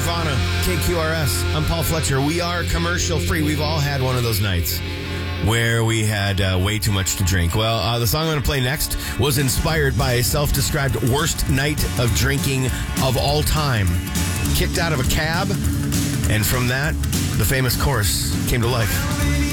Nirvana, KQRS. I'm Paul Fletcher. We are commercial free. We've all had one of those nights where we had way too much to drink. Well, the song I'm going to play next was inspired by a self-described worst night of drinking of all time. Kicked out of a cab, and from that, the famous chorus came to life.